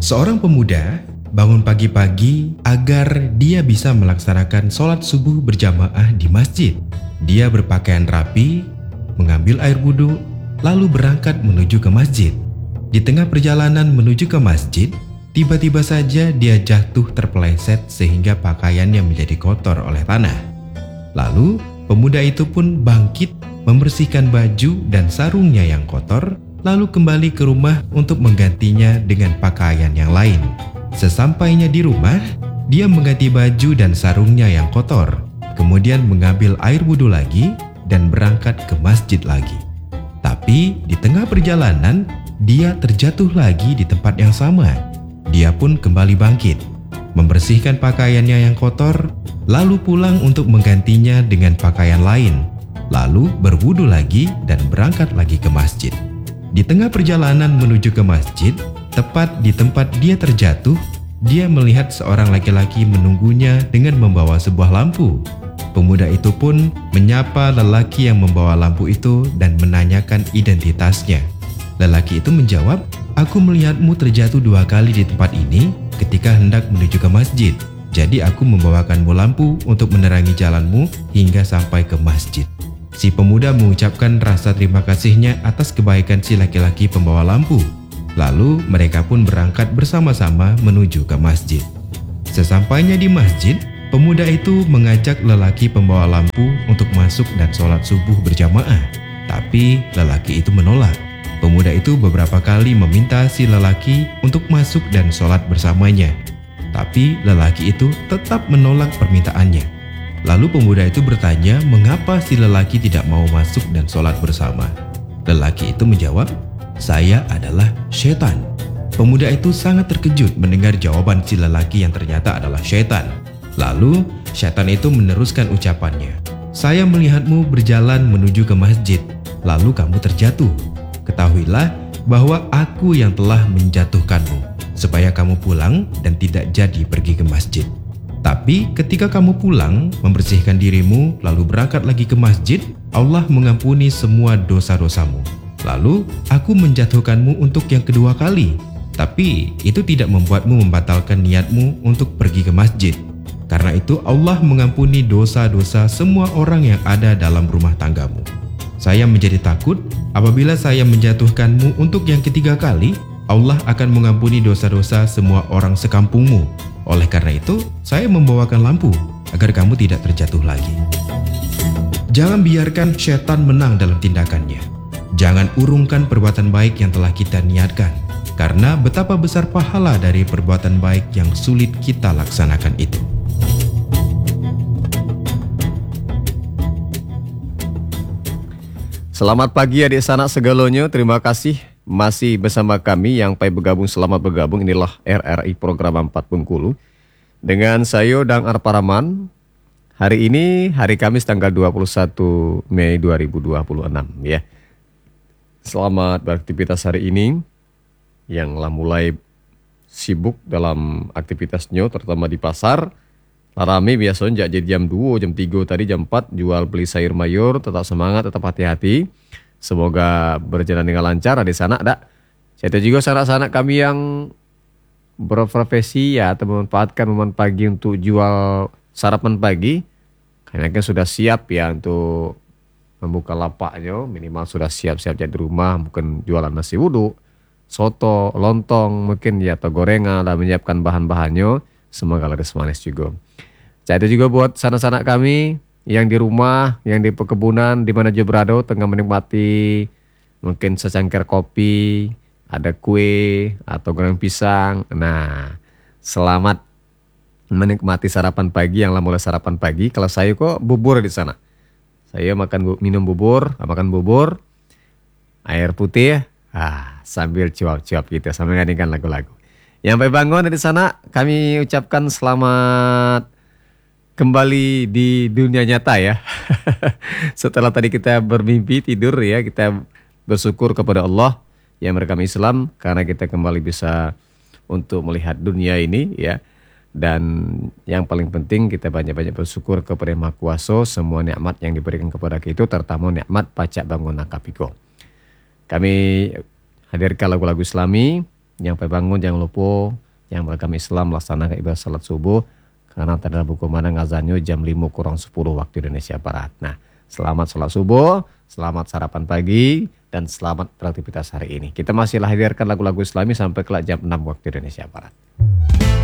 Seorang pemuda bangun pagi-pagi agar dia bisa melaksanakan sholat subuh berjamaah di masjid. Dia berpakaian rapi, mengambil air wudhu, lalu berangkat menuju ke masjid. Di tengah perjalanan menuju ke masjid, tiba-tiba saja dia jatuh terpeleset sehingga pakaiannya menjadi kotor oleh tanah. Lalu pemuda itu pun bangkit, membersihkan baju dan sarungnya yang kotor, lalu kembali ke rumah untuk menggantinya dengan pakaian yang lain. Sesampainya di rumah, dia mengganti baju dan sarungnya yang kotor, kemudian mengambil air wudhu lagi dan berangkat ke masjid lagi. Tapi di tengah perjalanan, dia terjatuh lagi di tempat yang sama. Dia pun kembali bangkit, membersihkan pakaiannya yang kotor, lalu pulang untuk menggantinya dengan pakaian lain, lalu berwudu lagi dan berangkat lagi ke masjid. Di tengah perjalanan menuju ke masjid, tepat di tempat dia terjatuh, dia melihat seorang laki-laki menunggunya dengan membawa sebuah lampu. Pemuda itu pun menyapa lelaki yang membawa lampu itu dan menanyakan identitasnya. Lelaki itu menjawab, "Aku melihatmu terjatuh 2 kali di tempat ini ketika hendak menuju ke masjid. Jadi aku membawakanmu lampu untuk menerangi jalanmu hingga sampai ke masjid." Si pemuda mengucapkan rasa terima kasihnya atas kebaikan si laki-laki pembawa lampu. Lalu mereka pun berangkat bersama-sama menuju ke masjid. Sesampainya di masjid, pemuda itu mengajak lelaki pembawa lampu untuk masuk dan sholat subuh berjamaah. Tapi lelaki itu menolak. Pemuda itu beberapa kali meminta si lelaki untuk masuk dan sholat bersamanya. Tapi lelaki itu tetap menolak permintaannya. Lalu pemuda itu bertanya mengapa si lelaki tidak mau masuk dan sholat bersama. Lelaki itu menjawab, "Saya adalah syaitan." Pemuda itu sangat terkejut mendengar jawaban si lelaki yang ternyata adalah syaitan. Lalu syaitan itu meneruskan ucapannya, "Saya melihatmu berjalan menuju ke masjid, lalu kamu terjatuh. Ketahuilah bahwa aku yang telah menjatuhkanmu, supaya kamu pulang dan tidak jadi pergi ke masjid. Tapi ketika kamu pulang, membersihkan dirimu, lalu berangkat lagi ke masjid, Allah mengampuni semua dosa-dosamu. Lalu aku menjatuhkanmu untuk yang kedua kali. Tapi itu tidak membuatmu membatalkan niatmu untuk pergi ke masjid. Karena itu Allah mengampuni dosa-dosa semua orang yang ada dalam rumah tanggamu. Saya menjadi takut apabila saya menjatuhkanmu untuk yang ketiga kali, Allah akan mengampuni dosa-dosa semua orang sekampungmu. Oleh karena itu, saya membawakan lampu agar kamu tidak terjatuh lagi." Jangan biarkan setan menang dalam tindakannya. Jangan urungkan perbuatan baik yang telah kita niatkan, karena betapa besar pahala dari perbuatan baik yang sulit kita laksanakan itu. Selamat pagi adik sanak segalonyo, terima kasih masih bersama kami yang bergabung. Selamat bergabung, inilah RRI Program 4 Bengkulu dengan saya Dang Arparaman. Hari ini hari Kamis tanggal 21 Mei 2026 ya. Selamat beraktivitas hari ini yang mulai sibuk dalam aktivitasnya, terutama di pasar. Rame biasanya jadi jam 2, jam 3 tadi, jam 4 jual beli sayur mayur. Tetap semangat, tetap hati-hati. Semoga berjalan dengan lancar di sana, dak. Saya juga sanak-sanak kami yang berprofesi ya, atau memanfaatkan momen pagi untuk jual sarapan pagi. Kayaknya kan sudah siap ya untuk membuka lapaknya, minimal sudah siap-siap jadi rumah, mungkin jualan nasi uduk, soto, lontong mungkin ya, atau gorengan, dan menyiapkan bahan-bahannya. Semoga laris manis juga. Saya juga buat sanak-sanak kami yang di rumah, yang di perkebunan, di mana juga berada, tengah menikmati mungkin secangkir kopi, ada kue, atau goreng pisang. Nah, selamat menikmati sarapan pagi yang mulai sarapan pagi. Kalau saya kok bubur di sana. Saya minum bubur, makan bubur, air putih, sambil cuap-cuap gitu, sambil nyanyikan lagu-lagu. Yang bangun di sana, kami ucapkan selamat kembali di dunia nyata ya. Setelah tadi kita bermimpi tidur ya, kita bersyukur kepada Allah yang merekam Islam karena kita kembali bisa untuk melihat dunia ini ya. Dan yang paling penting kita banyak-banyak bersyukur kepada Yang Maha Kuasa semua nikmat yang diberikan kepada kita, terutama nikmat pacak bangunan kapiko. Kami hadirkan lagu-lagu Islami Yang bangun jangan lupa yang beragama Islam laksanakan ibadah salat subuh. Karena tanda buku mana ngazannya jam 5 kurang 10 waktu Indonesia Barat. Nah, selamat salat subuh, selamat sarapan pagi, dan selamat beraktivitas hari ini. Kita masih hadirkan lagu-lagu Islami sampai kelak jam 6 waktu Indonesia Barat.